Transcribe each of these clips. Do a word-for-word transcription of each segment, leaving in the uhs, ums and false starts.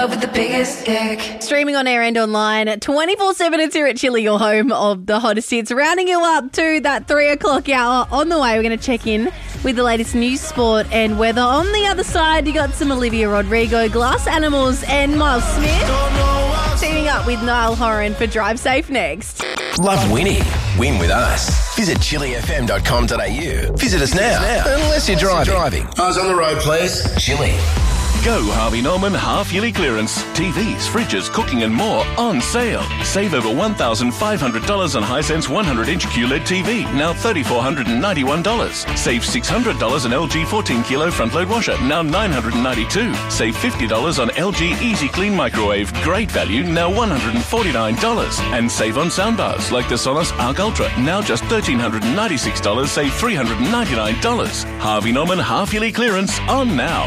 With the biggest dick. Streaming on air and online twenty-four seven. It's here at Chili, your home of the hottest hits. Rounding you up to that three o'clock hour. On the way, we're going to check in with the latest news, sport and weather. On the other side, you got some Olivia Rodrigo, Glass Animals and Miles Smith teaming up with Niall Horan for Drive Safe next. Love winning? Win with us. Visit chili f m dot com dot a u. Visit us now, unless you're driving. driving. Eyes on the road, please. Chili. Go Harvey Norman half-yearly clearance. T Vs, fridges, cooking and more on sale. Save over one thousand five hundred dollars on Hisense one hundred inch Q L E D T V, now three thousand four hundred ninety-one dollars. Save six hundred dollars on L G fourteen kilo front-load washer, now nine hundred ninety-two dollars. Save fifty dollars on L G Easy Clean microwave, great value, now one hundred forty-nine dollars. And save on soundbars like the Sonos Arc Ultra, now just one thousand three hundred ninety-six dollars, save three hundred ninety-nine dollars. Harvey Norman half-yearly clearance on now.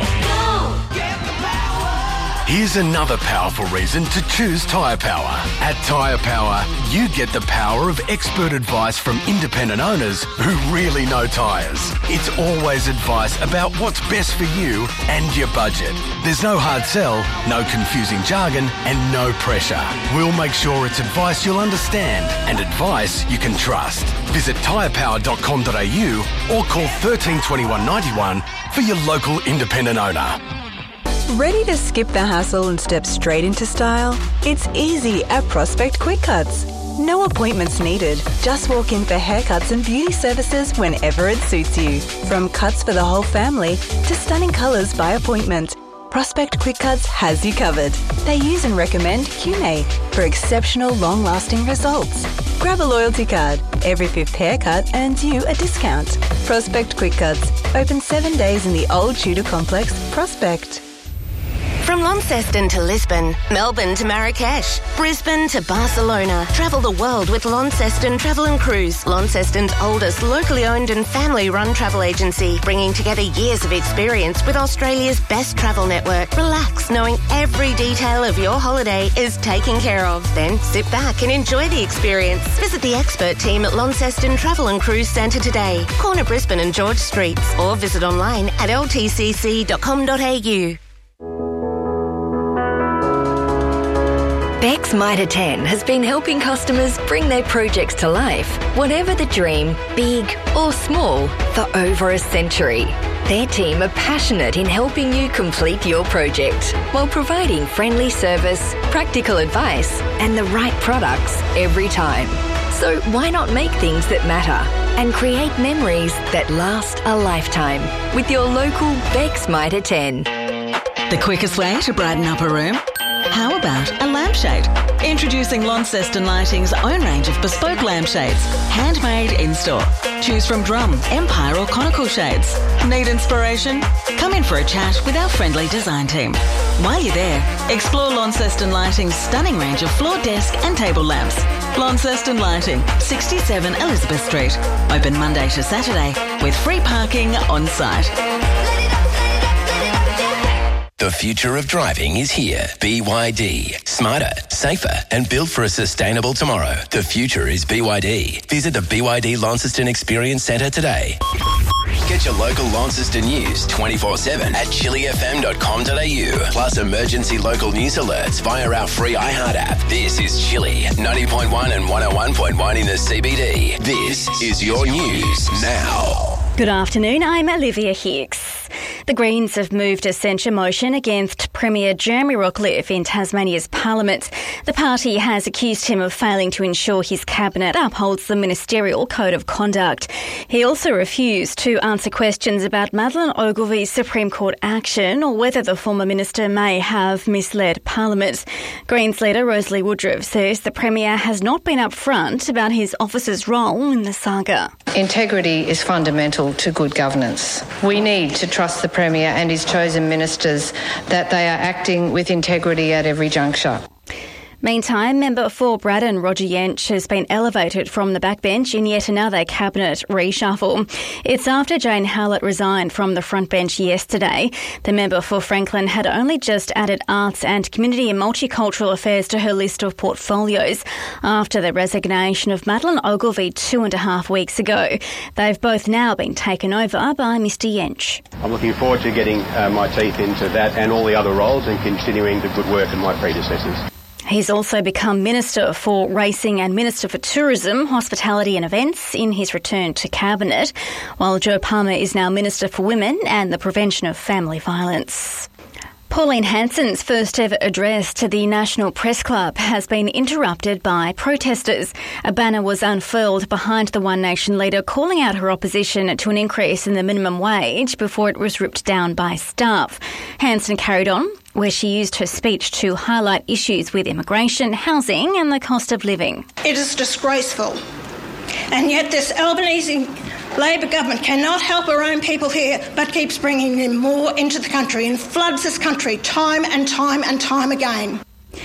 Here's another powerful reason to choose Tyre Power. At Tyre Power, you get the power of expert advice from independent owners who really know tyres. It's always advice about what's best for you and your budget. There's no hard sell, no confusing jargon, and no pressure. We'll make sure it's advice you'll understand and advice you can trust. Visit tyre power dot com dot a u or call one three two one, nine one for your local independent owner. Ready to skip the hassle and step straight into style? It's easy at Prospect Quick Cuts. No appointments needed. Just walk in for haircuts and beauty services whenever it suits you. From cuts for the whole family to stunning colours by appointment, Prospect Quick Cuts has you covered. They use and recommend Q-Mate for exceptional long-lasting results. Grab a loyalty card. Every fifth haircut earns you a discount. Prospect Quick Cuts. Open seven days in the Old Tudor Complex, Prospect. From Launceston to Lisbon, Melbourne to Marrakesh, Brisbane to Barcelona. Travel the world with Launceston Travel and Cruise, Launceston's oldest locally owned and family-run travel agency, bringing together years of experience with Australia's best travel network. Relax, knowing every detail of your holiday is taken care of. Then sit back and enjoy the experience. Visit the expert team at Launceston Travel and Cruise Centre today, corner Brisbane and George Streets, or visit online at l t c c dot com dot a u. Beck's Mitre ten has been helping customers bring their projects to life, whatever the dream, big or small, for over a century. Their team are passionate in helping you complete your project while providing friendly service, practical advice and the right products every time. So why not make things that matter and create memories that last a lifetime with your local Beck's Mitre ten. The quickest way to brighten up a room? How about a lampshade? Introducing Launceston Lighting's own range of bespoke lampshades, handmade in-store. Choose from drum, empire or conical shades. Need inspiration? Come in for a chat with our friendly design team. While you're there, explore Launceston Lighting's stunning range of floor, desk and table lamps. Launceston Lighting, sixty-seven Elizabeth Street. Open Monday to Saturday with free parking on site. The future of driving is here. B Y D. Smarter, safer and built for a sustainable tomorrow. The future is B Y D. Visit the B Y D Launceston Experience Centre today. Get your local Launceston news twenty-four seven at chili f m dot com dot a u. Plus emergency local news alerts via our free iHeart app. This is Chili, ninety point one and one oh one point one in the C B D. This is your news now. Good afternoon, I'm Olivia Hicks. The Greens have moved a censure motion against Premier Jeremy Rockliff in Tasmania's Parliament. The party has accused him of failing to ensure his cabinet upholds the ministerial code of conduct. He also refused to answer questions about Madeleine Ogilvy's Supreme Court action or whether the former minister may have misled Parliament. Greens leader Rosalie Woodruff says the Premier has not been upfront about his office's role in the saga. Integrity is fundamental to good governance. We need to trust the Premier and his chosen ministers that they are acting with integrity at every juncture. Meantime, member for Braddon, Roger Jentsch, has been elevated from the backbench in yet another cabinet reshuffle. It's after Jane Howlett resigned from the front bench yesterday. The member for Franklin had only just added arts and community and multicultural affairs to her list of portfolios after the resignation of Madeline Ogilvie two and a half weeks ago. They've both now been taken over by Mister Jentsch. I'm looking forward to getting uh, my teeth into that and all the other roles and continuing the good work of my predecessors. He's also become Minister for Racing and Minister for Tourism, Hospitality and Events in his return to Cabinet, while Joe Palmer is now Minister for Women and the Prevention of Family Violence. Pauline Hanson's first ever address to the National Press Club has been interrupted by protesters. A banner was unfurled behind the One Nation leader calling out her opposition to an increase in the minimum wage before it was ripped down by staff. Hanson carried on, where she used her speech to highlight issues with immigration, housing and the cost of living. It is disgraceful. And yet this Albanese Labor government cannot help her own people here, but keeps bringing them more into the country and floods this country time and time and time again.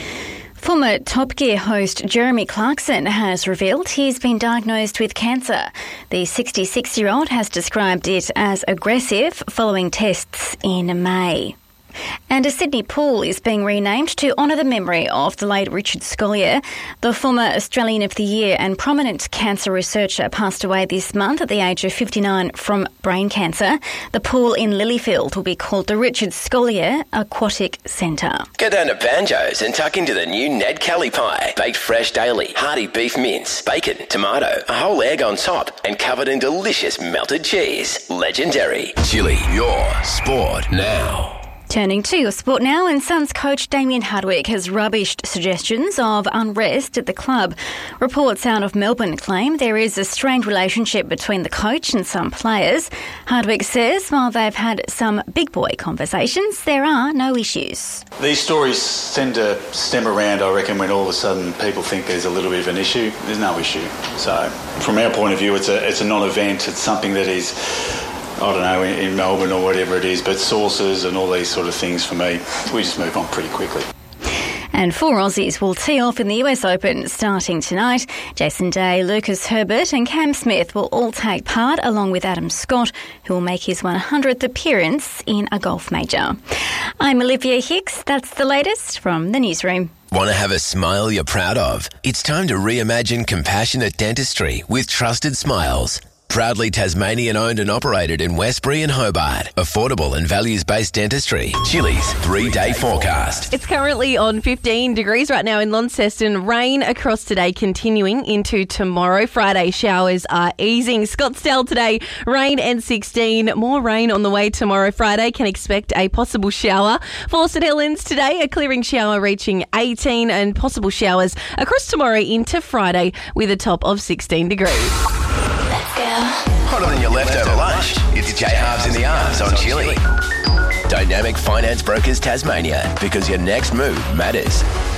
Former Top Gear host Jeremy Clarkson has revealed he's been diagnosed with cancer. The sixty-six-year-old has described it as aggressive following tests in May. And a Sydney pool is being renamed to honour the memory of the late Richard Scolyer. The former Australian of the Year and prominent cancer researcher passed away this month at the age of fifty-nine from brain cancer. The pool in Lilyfield will be called the Richard Scolyer Aquatic Centre. Go down to Banjo's and tuck into the new Ned Kelly pie. Baked fresh daily, hearty beef mince, bacon, tomato, a whole egg on top and covered in delicious melted cheese. Legendary. Chili, your sport now. Turning to your sport now, and Suns coach Damien Hardwick has rubbished suggestions of unrest at the club. Reports out of Melbourne claim there is a strained relationship between the coach and some players. Hardwick says while they've had some big boy conversations, there are no issues. These stories tend to stem around, I reckon, when all of a sudden people think there's a little bit of an issue. There's no issue. So from our point of view, it's a, it's a non-event. It's something that is, I don't know, in Melbourne or whatever it is, but sources and all these sort of things, for me, we just move on pretty quickly. And four Aussies will tee off in the U S Open starting tonight. Jason Day, Lucas Herbert and Cam Smith will all take part, along with Adam Scott, who will make his one hundredth appearance in a golf major. I'm Olivia Hicks. That's the latest from the newsroom. Want to have a smile you're proud of? It's time to reimagine compassionate dentistry with Trusted Smiles. Proudly Tasmanian owned and operated in Westbury and Hobart. Affordable and values-based dentistry. Chili's three-day forecast. It's currently on fifteen degrees right now in Launceston. Rain across today continuing into tomorrow. Friday showers are easing. Scottsdale today, rain and sixteen. More rain on the way tomorrow. Friday can expect a possible shower. For St Helens today, a clearing shower reaching eighteen and possible showers across tomorrow into Friday with a top of sixteen degrees. Hotter than your leftover lunch. It's J Halves in the Arms on Chili. Dynamic Finance Brokers Tasmania, because your next move matters.